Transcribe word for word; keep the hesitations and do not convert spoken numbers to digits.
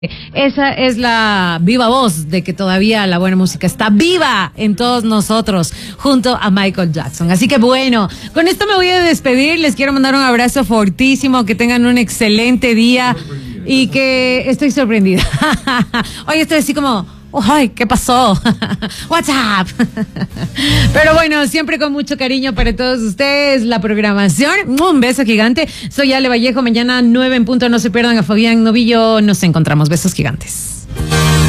Esa es la viva voz de que todavía la buena música está viva en todos nosotros, junto a Michael Jackson. Así que bueno, con esto me voy a despedir. Les quiero mandar un abrazo fortísimo, que tengan un excelente día y que estoy sorprendida. Hoy estoy así como, oh, ay, ¿qué pasó? What's up? Pero bueno, siempre con mucho cariño para todos ustedes. La programación, un beso gigante. Soy Ale Vallejo. Mañana nueve en punto, no se pierdan a Fabián Novillo. Nos encontramos. Besos gigantes.